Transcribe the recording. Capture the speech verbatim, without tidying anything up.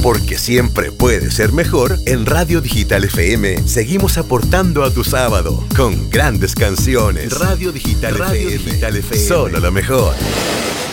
Porque siempre puede ser mejor, en Radio Digital F M seguimos aportando a tu sábado con grandes canciones. Radio Digital, Radio F M, Digital F M. Solo lo mejor.